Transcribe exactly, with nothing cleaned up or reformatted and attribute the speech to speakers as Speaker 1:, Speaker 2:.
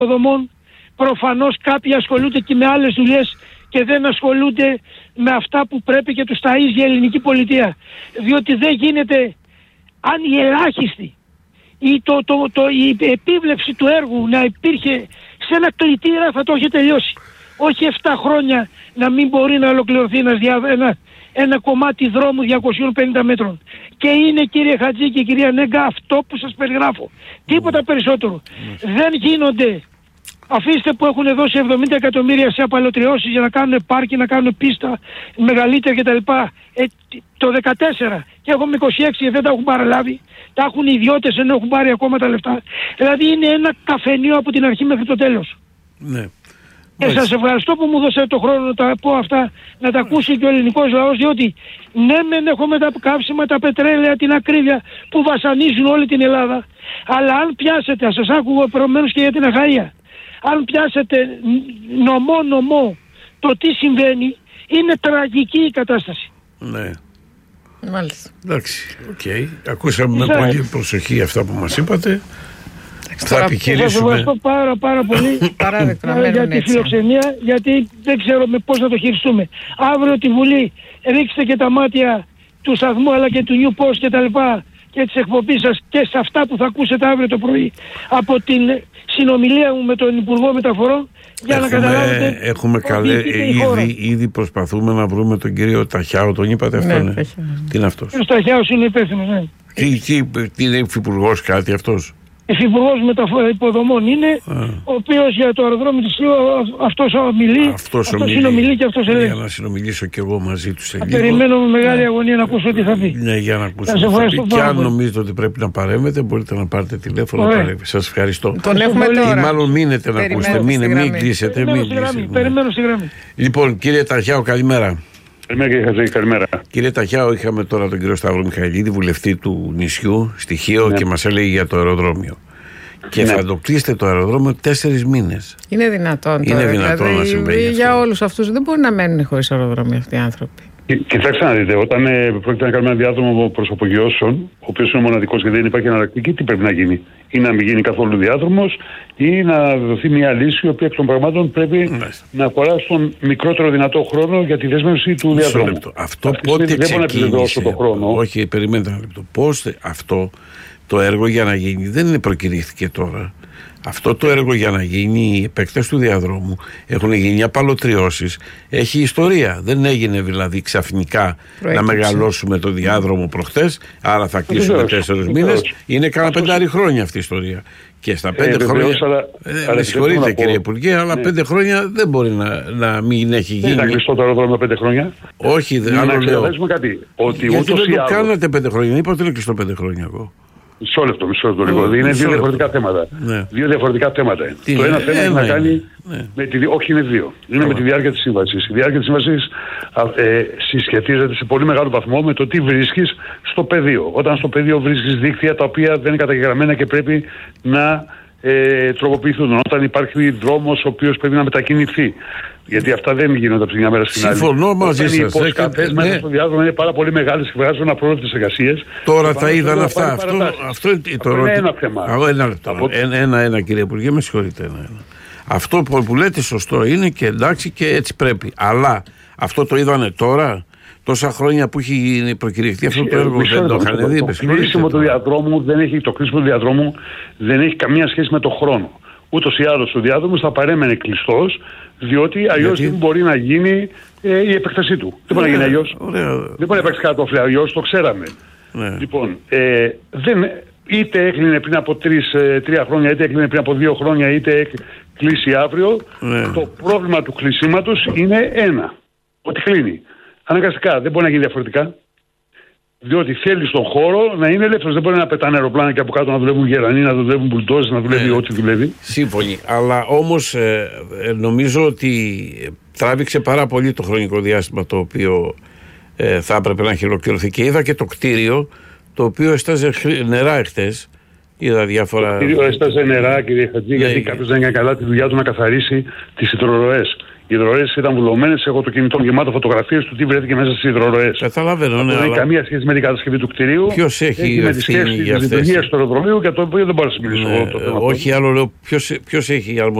Speaker 1: υποδομών. Προφανώς κάποιοι ασχολούνται και με άλλες δουλειές και δεν ασχολούνται με αυτά που πρέπει και τους ταΐζει η ελληνική πολιτεία. Διότι δεν γίνεται, αν η ελάχιστη ή το, το, το, η επίβλεψη του έργου να υπήρχε σε ένα κλητήρα, θα το είχε τελειώσει. Όχι εφτά χρόνια να μην μπορεί να ολοκληρωθεί ένας, ένα, ένα κομμάτι δρόμου διακόσιων πενήντα μέτρων. Και είναι, κύριε Χατζή και κυρία Νέγκα, αυτό που σας περιγράφω. Τίποτα περισσότερο. Δεν γίνονται. Αφήστε που έχουν δώσει εβδομήντα εκατομμύρια σε απαλωτριώσεις για να κάνουν πάρκι, να κάνουν πίστα μεγαλύτερη κτλ. Ε, το δεκατέσσερα και έχουμε είκοσι έξι και δεν τα έχουν παραλάβει. Τα έχουν οι ιδιώτες ενώ έχουν πάρει ακόμα τα λεφτά. Δηλαδή είναι ένα καφενείο από την αρχή μέχρι το τέλος.
Speaker 2: Ναι.
Speaker 1: Και σας ευχαριστώ που μου δώσατε το χρόνο να τα πω αυτά, να τα ακούσει και ο ελληνικός λαός, διότι ναι μεν έχουμε τα καύσιμα, τα πετρέλαια, την ακρίβεια που βασανίζουν όλη την Ελλάδα, αλλά αν πιάσετε, σας άκουγα προηγουμένως και για την Αχαΐα, αν πιάσετε νομό νομό το τι συμβαίνει, είναι τραγική η κατάσταση.
Speaker 2: Ναι.
Speaker 3: Μάλιστα.
Speaker 2: Εντάξει, οκ. Okay. Ακούσαμε με πολύ προσοχή αυτά που μας είπατε. Θα επιχειρήσουμε.
Speaker 1: Σας ευχαριστώ πάρα πάρα πολύ για τη φιλοξενία, γιατί δεν ξέρω με πώς να το χειριστούμε. Αύριο τη Βουλή ρίξτε και τα μάτια του σταθμού αλλά και του New Post και τα λοιπά και της εκπομπής σας και σε αυτά που θα ακούσετε αύριο το πρωί από την συνομιλία μου με τον Υπουργό Μεταφορών για έχουμε, να καταλάβετε.
Speaker 2: Έχουμε καλέ, ήδη, ήδη προσπαθούμε να βρούμε τον κύριο Ταχιάου, τον είπατε αυτό, ναι. ναι. Τι είναι αυτός?
Speaker 1: Ο Ταχιάους είναι υπεύθυνος, ναι.
Speaker 2: Τι, τι, τι είναι υφυπουργός κάτι αυτός?
Speaker 1: Υφυπουργός υποδομών είναι, Α. ο οποίος για το αεροδρόμιο της Λίου αυτός ομιλεί, αυτός, αυτός συνομιλεί και αυτός ελέγχει.
Speaker 2: Για να συνομιλήσω και εγώ μαζί του σε λίγο.
Speaker 1: Περιμένω με μεγάλη αγωνία να ακούσω τι θα πει.
Speaker 2: Ναι, για να ακούσω τι θα πει. Και αν νομίζετε ότι πρέπει να παρέμβετε, μπορείτε να πάρετε τηλέφωνο να παρέμβετε. Σας ευχαριστώ.
Speaker 3: Τον έχουμε τώρα.
Speaker 2: Ή μάλλον μείνετε να ακούσετε, μην κλείσετε.
Speaker 1: Περιμένω στη γραμμή.
Speaker 2: Λοιπόν, κύριε Ταχιάου, καλημέρα.
Speaker 4: Καλημέρα κύριε Χατζή, καλημέρα.
Speaker 2: Κύριε Ταχιάου, είχαμε τώρα τον κύριο Σταύρο Μιχαηλίδη, βουλευτή του νησιού, στοιχείο, ναι. και μας έλεγε για το αεροδρόμιο. Και ναι. θα το κλείσετε το αεροδρόμιο τέσσερις μήνες.
Speaker 3: Είναι δυνατόν
Speaker 2: Είναι
Speaker 3: τώρα,
Speaker 2: δυνατόν
Speaker 3: δηλαδή,
Speaker 2: να συμβαίνει
Speaker 3: για
Speaker 2: αυτό.
Speaker 3: όλους αυτούς δεν μπορεί να μένουν χωρίς αεροδρόμιο αυτοί οι άνθρωποι.
Speaker 4: Κοιτάξτε να δείτε, όταν ε, πρόκειται να κάνουμε ένα διάδρομο προσωπογειώσεων, ο οποίος είναι μοναδικός και δεν υπάρχει εναλλακτική, τι πρέπει να γίνει? Ή να μην γίνει καθόλου διάδρομος, ή να δοθεί μια λύση η οποία εκ των πραγμάτων πρέπει Μάλιστα. να αφορά στον μικρότερο δυνατό χρόνο για τη δέσμευση του διαδρόμου.
Speaker 2: Αυτό
Speaker 4: Αυτή
Speaker 2: πότε
Speaker 4: δεν μπορεί να επιδεδρώσω το χρόνο.
Speaker 2: Όχι, περιμένετε ένα λεπτό. Πώς αυτό το έργο για να γίνει δεν είναι προκηρύχθηκε τώρα. Αυτό το έργο για να γίνει η επέκταση του διαδρόμου, έχουν γίνει απαλωτριώσεις, έχει ιστορία. Δεν έγινε δηλαδή ξαφνικά Προέκυψε. να μεγαλώσουμε το διάδρομο προχτές, άρα θα κλείσουμε τέσσερις μήνες. Είναι κάνα πεντάρι χρόνια αυτή η ιστορία. Και στα πέντε ε, χρόνια. Αλλά, ε, με συγχωρείτε κύριε Υπουργέ, αλλά ναι. πέντε χρόνια δεν μπορεί να, να μην έχει γίνει.
Speaker 4: Δεν θα κλειστώ το αεροδρόμιο πέντε χρόνια.
Speaker 2: Όχι, δεν άλλο λέω.
Speaker 4: Κάτι, ότι
Speaker 2: γιατί δεν το κάνατε πέντε χρόνια, είπα ότι είναι κλειστό πέντε χρόνια εγώ.
Speaker 4: Μισό λεπτό, μισό λεπτό λίγο. Oh, είναι δύο διαφορετικά θέματα. Ναι. Δύο διαφορετικά θέματα είναι.
Speaker 2: Τι
Speaker 4: το ένα θέμα
Speaker 2: ε,
Speaker 4: έχει
Speaker 2: ναι.
Speaker 4: να κάνει
Speaker 2: ναι.
Speaker 4: με τη. Όχι, είναι δύο. Είναι oh. με τη διάρκεια της σύμβασης. Η διάρκεια της σύμβασης ε, συσχετίζεται σε πολύ μεγάλο βαθμό με το τι βρίσκεις στο πεδίο. Όταν στο πεδίο βρίσκεις δίκτυα τα οποία δεν είναι καταγεγραμμένα και πρέπει να ε, τροποποιηθούν. Όταν υπάρχει δρόμος ο οποίος πρέπει να μετακινηθεί. Γιατί αυτά δεν γίνονται από τη μια μέρα στην άλλη.
Speaker 2: Συμφωνώ μαζί σας.
Speaker 4: Οι υποσκαφές μέσα στο διάδρομο είναι πάρα πολύ μεγάλες και βγάζουν απρόβλεπτες εργασίες.
Speaker 2: Τώρα θα είδαν αυτά. Αυτό, αυτό είναι το ερώτημα.
Speaker 4: Ένα θέμα.
Speaker 2: Ένα λεπτό. Από... Ένα, ένα, ένα κύριε Υπουργέ, με συγχωρείτε. Ένα, ένα. Αυτό που, που λέτε σωστό είναι και εντάξει και έτσι πρέπει. Αλλά αυτό το είδανε τώρα. Τόσα χρόνια που έχει προκηρυχθεί αυτό το έργο δεν το είχαν δει.
Speaker 4: Το κλείσιμο του διαδρόμου δεν έχει, το κλείσιμο του διαδρόμου δεν έχει καμία σχέση με το χρόνο. Ούτως ή άλλως ο διάδρομος θα παρέμενε κλειστός, διότι αλλιώς δεν μπορεί να γίνει ε, η επέκτασή του. Δεν μπορεί να γίνει αλλιώς. Δεν μπορεί να υπάρξει κατόφλι αλλιώς, το ξέραμε. Ναι. Λοιπόν, ε, δεν, είτε έκλεινε πριν από τρεις, ε, τρία χρόνια, είτε έκλεινε πριν από δύο χρόνια, είτε κλείσει αύριο. Ναι. Το πρόβλημα του κλεισίματος είναι ένα. Ότι κλείνει. Αναγκαστικά δεν μπορεί να γίνει διαφορετικά. Διότι θέλει στον χώρο να είναι ελεύθερος. Δεν μπορεί να πετάνε αεροπλάνα και από κάτω να δουλεύουν γερανοί, να δουλεύουν μπουλντόζες, να δουλεύει ε, ό,τι δουλεύει.
Speaker 2: Σύμφωνοι. Αλλά όμως ε, ε, νομίζω ότι τράβηξε πάρα πολύ το χρονικό διάστημα το οποίο ε, θα έπρεπε να έχει ολοκληρωθεί. Και είδα και το κτίριο το οποίο έσταζε νερά εχθές. Είδα διάφορα. Το
Speaker 4: κτίριο έσταζε νερά, κύριε Χατζή, ναι, γιατί κάποιος δεν έκανε καλά τη δουλειά του να καθαρίσει τις υδροροές. Οι υδροροές ήταν βουλωμένες. Έχω το κινητό γεμάτο φωτογραφίες του τι βρέθηκε μέσα στις υδροροές.
Speaker 2: Καταλαβαίνω, ναι.
Speaker 4: Δεν έχει
Speaker 2: Αλλά...
Speaker 4: καμία σχέση με την κατασκευή του κτηρίου.
Speaker 2: Ποιος έχει, έχει
Speaker 4: με τη σχέση της λειτουργίας του αεροδρομίου, για το οποίο δεν μπορώ να μιλήσω.
Speaker 2: Ναι, όχι, άλλο λέω, ποιος, ποιος έχει